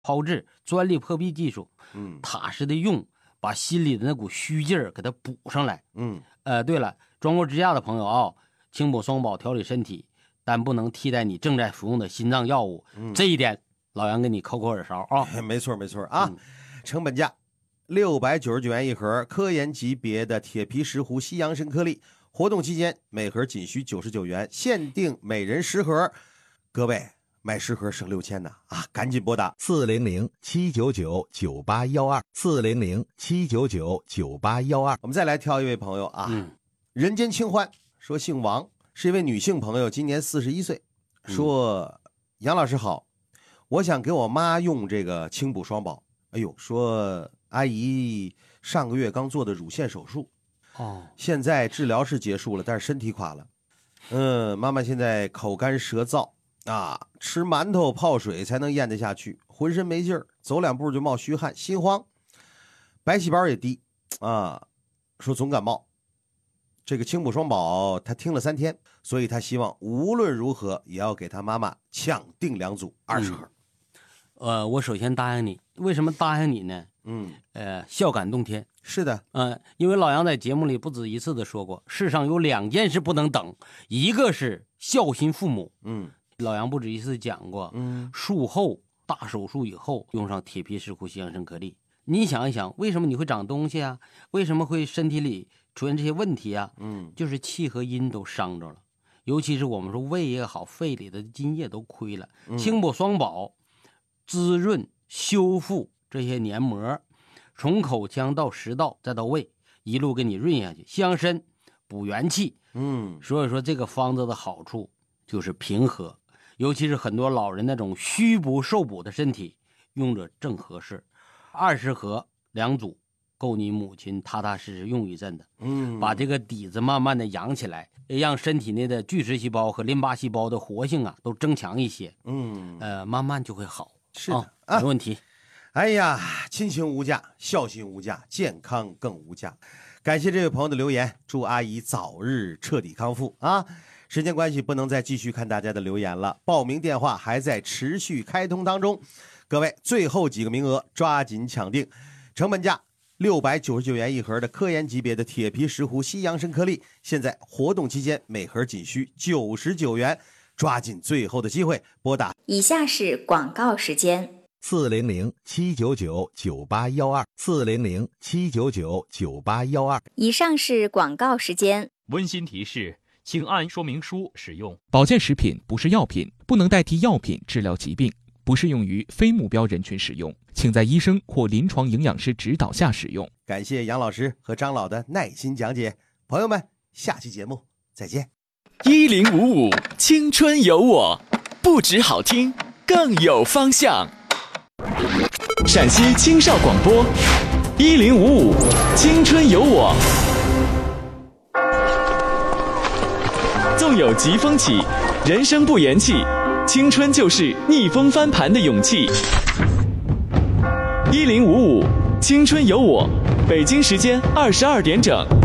炮制专利破壁技术，踏实的用，把心里的那股虚劲儿给它补上来。对了，装过支架的朋友啊，轻补双宝调理身体，但不能替代你正在服用的心脏药物。这一点老杨给你扣耳勺啊。 没错啊。成本价699元一盒，科研级别的铁皮石斛西洋参颗粒，活动期间每盒仅需99元，限定每人10盒。各位买10盒省6000呢啊！赶紧拨打 400-799-9812，400-799-9812。 我们再来挑一位朋友啊，人间清欢说姓王，是一位女性朋友，今年41岁，说杨老师好，我想给我妈用这个轻补双宝。哎呦，说阿姨上个月刚做的乳腺手术，现在治疗是结束了，但是身体垮了。妈妈现在口干舌燥啊，吃馒头泡水才能咽得下去，浑身没劲儿，走2步就冒虚汗，心慌，白细胞也低啊，说总感冒。这个轻补双宝他听了3天，所以他希望无论如何也要给他妈妈抢订2组20盒。 我首先答应你，为什么答应你呢？孝感动天。 是的， 因为老杨在节目里不止一次的说过，世上有2件事不能等，一个是孝心父母。老杨不止一次讲过，术后大手术以后用上铁皮石斛西洋参颗粒，你想一想，为什么你会长东西啊？为什么会身体里出现这些问题啊？就是气和阴都伤着了，尤其是我们说胃也好，肺里的津液都亏了。轻补双宝滋润修复这些黏膜，从口腔到食道再到胃，一路给你润下去。西洋参补元气，所以说这个方子的好处就是平和，尤其是很多老人那种虚补受补的身体，用着正合适。20盒2组，够你母亲踏踏实实用一阵的。把这个底子慢慢的养起来，让身体内的巨噬细胞和淋巴细胞的活性啊都增强一些。慢慢就会好。 是的， 没问题。 哎呀，亲情无价，孝心无价，健康更无价。感谢这位朋友的留言，祝阿姨早日彻底康复啊！时间关系不能再继续看大家的留言了，报名电话还在持续开通当中，各位最后几个名额抓紧抢定。成本价699元一盒的科研级别的铁皮石斛西洋参颗粒，现在活动期间每盒仅需99元，抓紧最后的机会，拨打。 以下是广告时间。 400-799-9812，400-799-9812。 以上是广告时间。 温馨提示，请按说明书使用。 保健食品不是药品，不能代替药品治疗疾病，不适用于非目标人群使用，请在医生或临床营养师指导下使用。 感谢杨老师和张老的耐心讲解，朋友们，下期节目再见。 1055青春有我，不止好听，更有方向。陕西青少广播1055青春有我。纵有疾风起，人生不言弃，青春就是逆风翻盘的勇气。1055青春有我，北京时间22点整。